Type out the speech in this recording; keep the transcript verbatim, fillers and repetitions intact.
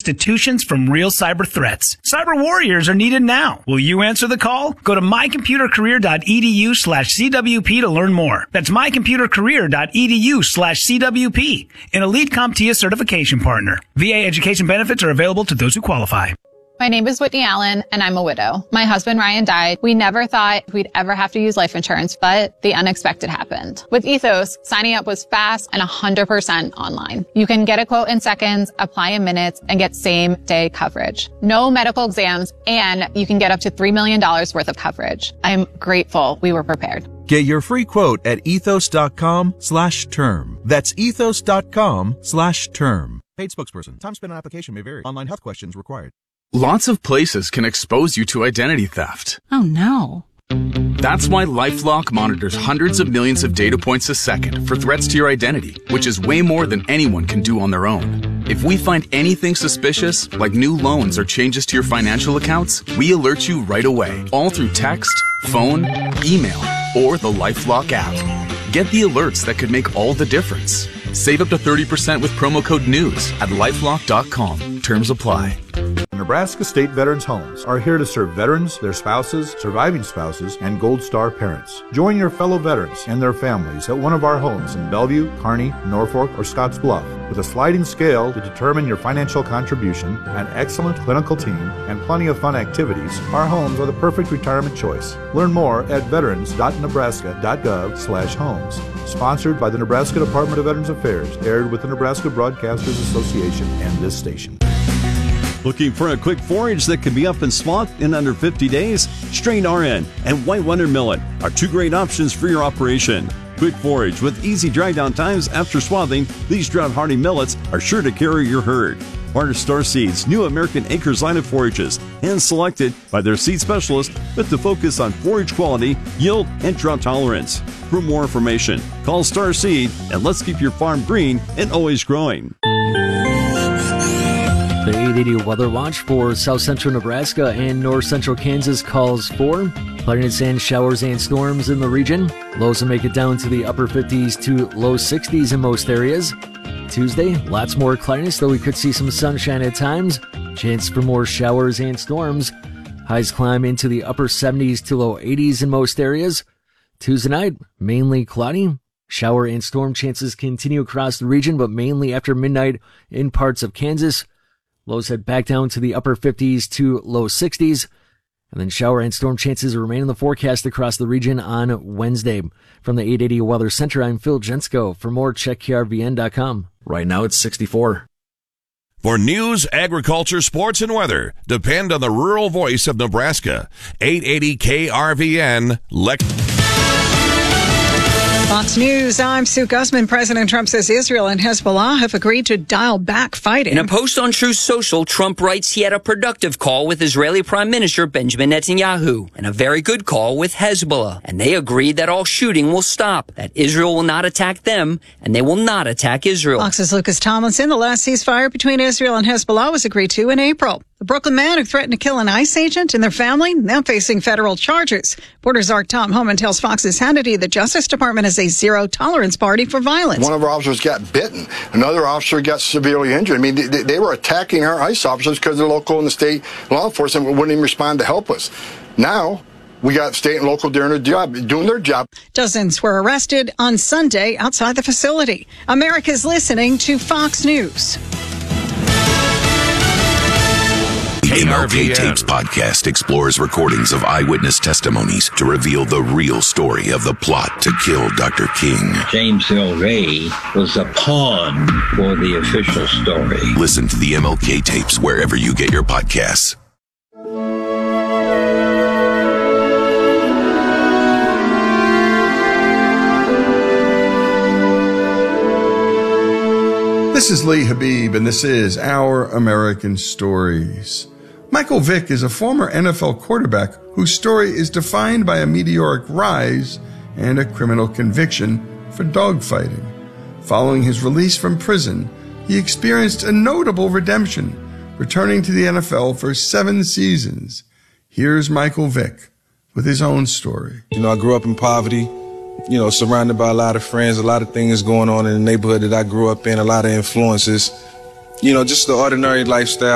institutions from real cyber threats. Cyber warriors are needed now. Will you answer the call? Go to mycomputercareer.edu slash CWP to learn more. That's mycomputercareer.edu slash CWP, an Elite CompTIA certification partner. V A education benefits are available to those who qualify. My name is Whitney Allen, and I'm a widow. My husband, Ryan, died. We never thought we'd ever have to use life insurance, but the unexpected happened. With Ethos, signing up was fast and one hundred percent online. You can get a quote in seconds, apply in minutes, and get same-day coverage. No medical exams, and you can get up to three million dollars worth of coverage. I'm grateful we were prepared. Get your free quote at ethos.com slash term. That's ethos.com slash term. Paid spokesperson. Time spent on application may vary. Online health questions required. Lots of places can expose you to identity theft. Oh no. That's why LifeLock monitors hundreds of millions of data points a second for threats to your identity, which is way more than anyone can do on their own. If we find anything suspicious, like new loans or changes to your financial accounts, we alert you right away, all through text, phone, email, or the LifeLock app. Get the alerts that could make all the difference. Save up to thirty percent with promo code NEWS at lifelock dot com. Terms apply. Nebraska State Veterans Homes are here to serve veterans, their spouses, surviving spouses, and Gold Star parents. Join your fellow veterans and their families at one of our homes in Bellevue, Kearney, Norfolk, or Scotts Bluff. With a sliding scale to determine your financial contribution, an excellent clinical team, and plenty of fun activities, our homes are the perfect retirement choice. Learn more at veterans dot nebraska dot gov slash homes. Sponsored by the Nebraska Department of Veterans Affairs, aired with the Nebraska Broadcasters Association and this station. Looking for a quick forage that can be up and swathed in under fifty days? Strain R N and White Wonder Millet are two great options for your operation. Quick forage with easy dry down times after swathing, these drought-hardy millets are sure to carry your herd. Barter Star Seeds' new American Acres line of forages, hand-selected by their seed specialist with the focus on forage quality, yield, and drought tolerance. For more information, call Star Seed and let's keep your farm green and always growing. The eight eighty Weather Watch for south central Nebraska and north central Kansas calls for cloudiness and showers and storms in the region. Lows will make it down to the upper fifties to low sixties in most areas. Tuesday, lots more cloudiness, though we could see some sunshine at times. Chance for more showers and storms. Highs climb into the upper seventies to low eighties in most areas. Tuesday night, mainly cloudy. Shower and storm chances continue across the region, but mainly after midnight in parts of Kansas. Lows head back down to the upper fifties to low sixties. And then shower and storm chances remain in the forecast across the region on Wednesday. From the eight eighty Weather Center, I'm Phil Jensko. For more, check K R V N dot com. Right now it's sixty-four. For news, agriculture, sports, and weather, depend on the rural voice of Nebraska. eight eighty K R V N, Lex. Fox News, I'm Sue Guzman. President Trump says Israel and Hezbollah have agreed to dial back fighting. In a post on Truth Social, Trump writes he had a productive call with Israeli Prime Minister Benjamin Netanyahu and a very good call with Hezbollah. And they agreed that all shooting will stop, that Israel will not attack them, and they will not attack Israel. Fox's Lucas Tomlinson. The last ceasefire between Israel and Hezbollah was agreed to in April. The Brooklyn man who threatened to kill an ICE agent and their family now facing federal charges. Borders Arc Tom Homan tells Fox's Hannity the Justice Department is a zero-tolerance party for violence. One of our officers got bitten. Another officer got severely injured. I mean, they, they were attacking our ICE officers because the local and the state law enforcement wouldn't even respond to help us. Now, we got state and local doing their job, doing their job. Dozens were arrested on Sunday outside the facility. America's listening to Fox News. M L K Tapes podcast explores recordings of eyewitness testimonies to reveal the real story of the plot to kill Doctor King. James Earl Ray was a pawn for the official story. Listen to the M L K Tapes wherever you get your podcasts. This is Lee Habib, and this is Our American Stories. Michael Vick is a former N F L quarterback whose story is defined by a meteoric rise and a criminal conviction for dogfighting. Following his release from prison, he experienced a notable redemption, returning to the N F L for seven seasons. Here's Michael Vick with his own story. You know, I grew up in poverty, you know, surrounded by a lot of friends, a lot of things going on in the neighborhood that I grew up in, a lot of influences. You know, just the ordinary lifestyle.